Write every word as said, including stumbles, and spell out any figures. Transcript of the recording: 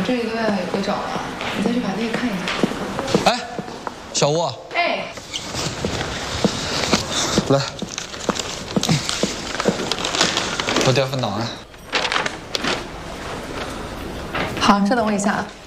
这个都要回找了，你再去把那个看一下。 哎，小吴。 哎。 来，我调份档案。 好，稍等我一下啊。